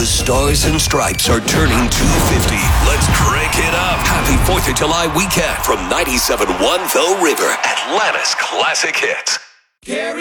Stars and Stripes are turning 250. Let's crank it up. Happy 4th of July weekend from 97.1 The River, Atlanta's classic hits.